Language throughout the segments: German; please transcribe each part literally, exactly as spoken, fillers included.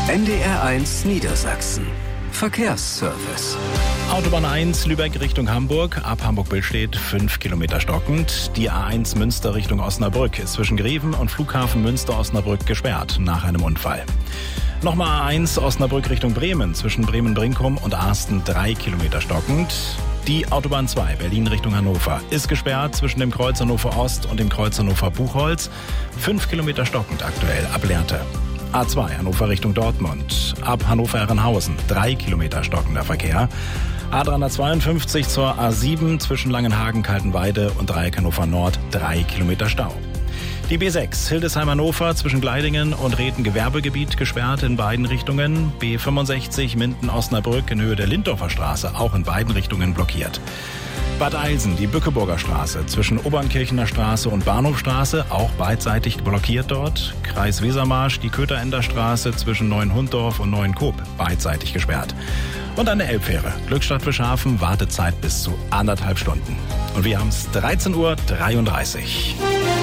N D R eins Niedersachsen. Verkehrsservice. Autobahn eins Lübeck Richtung Hamburg, ab Hamburg-Billstedt fünf Kilometer stockend. Die A eins Münster Richtung Osnabrück ist zwischen Greven und Flughafen Münster-Osnabrück gesperrt nach einem Unfall. Nochmal A eins Osnabrück Richtung Bremen, zwischen Bremen-Brinkum und Arsten drei Kilometer stockend. Die Autobahn zwei Berlin Richtung Hannover ist gesperrt zwischen dem Kreuz Hannover Ost und dem Kreuz Hannover Buchholz. fünf Kilometer stockend aktuell ab Lehrte. A zwei Hannover Richtung Dortmund, ab Hannover-Herrenhausen drei Kilometer stockender Verkehr. A dreihundertzweiundfünfzig zur A sieben zwischen Langenhagen-Kaltenweide und Dreieck Hannover Nord drei Kilometer Stau. Die B sechs Hildesheim-Hannover zwischen Gleidingen und Reden-Gewerbegebiet gesperrt in beiden Richtungen. B fünfundsechzig Minden-Osnabrück in Höhe der Linddorfer Straße auch in beiden Richtungen blockiert. Bad Eilsen, die Bückeburger Straße zwischen Obernkirchener Straße und Bahnhofstraße, auch beidseitig blockiert dort. Kreis Wesermarsch, die Köterender Straße zwischen Neuenhunddorf und Neuenkoop, beidseitig gesperrt. Und eine Elbfähre, Glückstadt-Fischhafen, Wartezeit bis zu anderthalb Stunden. Und wir haben es dreizehn Uhr dreiunddreißig.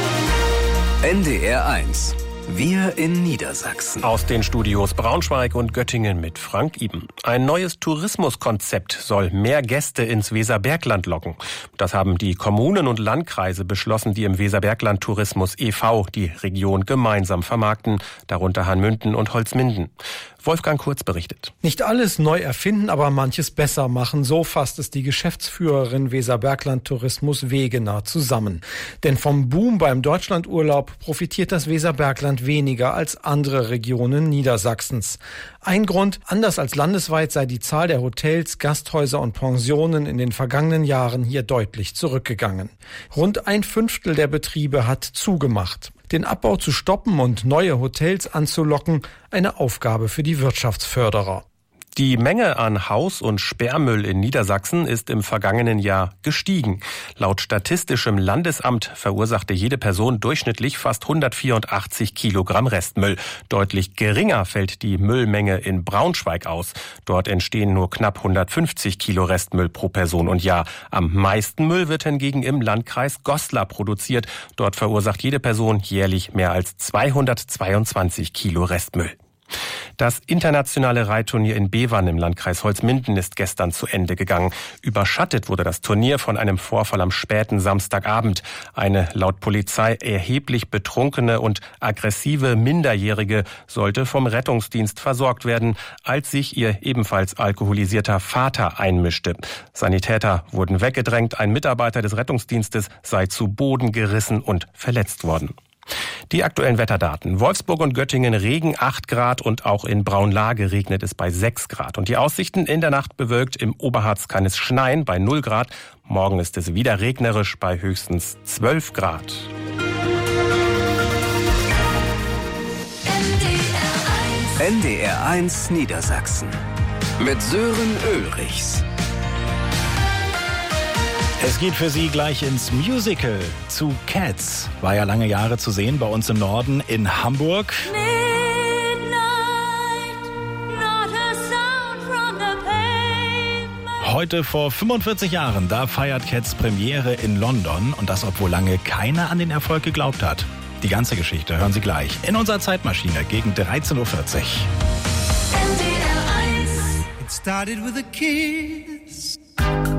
N D R eins. Wir in Niedersachsen. Aus den Studios Braunschweig und Göttingen mit Frank Iben. Ein neues Tourismuskonzept soll mehr Gäste ins Weserbergland locken. Das haben die Kommunen und Landkreise beschlossen, die im Weserbergland Tourismus e V die Region gemeinsam vermarkten, darunter Hanmünden und Holzminden. Wolfgang Kurz berichtet. Nicht alles neu erfinden, aber manches besser machen. So fasst es die Geschäftsführerin Weserbergland Tourismus Wegener zusammen. Denn vom Boom beim Deutschlandurlaub profitiert das Weserbergland weniger als andere Regionen Niedersachsens. Ein Grund, anders als landesweit sei die Zahl der Hotels, Gasthäuser und Pensionen in den vergangenen Jahren hier deutlich zurückgegangen. Rund ein Fünftel der Betriebe hat zugemacht. Den Abbau zu stoppen und neue Hotels anzulocken, eine Aufgabe für die Wirtschaftsförderer. Die Menge an Haus- und Sperrmüll in Niedersachsen ist im vergangenen Jahr gestiegen. Laut Statistischem Landesamt verursachte jede Person durchschnittlich fast hundertvierundachtzig Kilogramm Restmüll. Deutlich geringer fällt die Müllmenge in Braunschweig aus. Dort entstehen nur knapp hundertfünfzig Kilo Restmüll pro Person und Jahr. Am meisten Müll wird hingegen im Landkreis Goslar produziert. Dort verursacht jede Person jährlich mehr als zweihundertzweiundzwanzig Kilo Restmüll. Das internationale Reitturnier in Bevern im Landkreis Holzminden ist gestern zu Ende gegangen. Überschattet wurde das Turnier von einem Vorfall am späten Samstagabend. Eine laut Polizei erheblich betrunkene und aggressive Minderjährige sollte vom Rettungsdienst versorgt werden, als sich ihr ebenfalls alkoholisierter Vater einmischte. Sanitäter wurden weggedrängt, ein Mitarbeiter des Rettungsdienstes sei zu Boden gerissen und verletzt worden. Die aktuellen Wetterdaten. Wolfsburg und Göttingen Regen acht Grad und auch in Braunlage regnet es bei sechs Grad. Und die Aussichten in der Nacht bewölkt. Im Oberharz kann es schneien bei null Grad. Morgen ist es wieder regnerisch bei höchstens zwölf Grad. N D R eins Niedersachsen. Mit Sören Ulrichs. Es geht für Sie gleich ins Musical zu Cats. War ja lange Jahre zu sehen bei uns im Norden in Hamburg. Heute vor fünfundvierzig Jahren, da feiert Cats Premiere in London. Und das, obwohl lange keiner an den Erfolg geglaubt hat. Die ganze Geschichte hören Sie gleich in unserer Zeitmaschine gegen dreizehn Uhr vierzig. N D R eins. It started with a kiss.